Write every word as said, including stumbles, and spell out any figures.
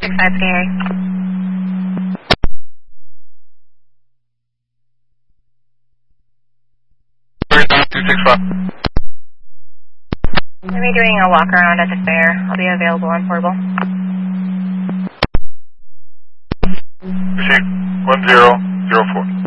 six five Gary. two six five. I'll be doing a walk around at the fair. I'll be available on portable. Receive one zero zero four.